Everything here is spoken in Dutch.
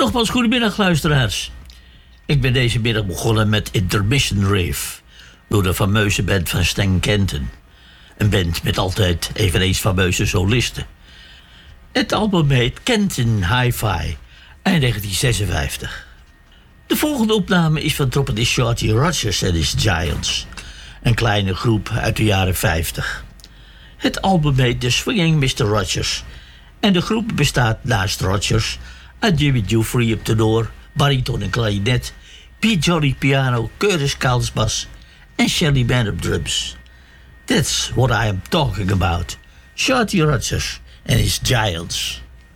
Nogmaals goedemiddag luisteraars. Ik ben deze middag begonnen met Intermission Rave door de fameuze band van Stan Kenton. Een band met altijd eveneens fameuze solisten. Het album heet Kenton Hi-Fi eind 1956. De volgende opname is van trompetist Shorty Rogers en his Giants. Een kleine groep uit de jaren 50. Het album heet The Swinging Mr. Rogers. En de groep bestaat naast Rogers uit Jimmy Giuffre op tenor, bariton en klarinet, Pete Johnny piano, Curtis Cowles bas en Shelly Man op drums. That's what I am talking about. Shorty Rogers and his Giants.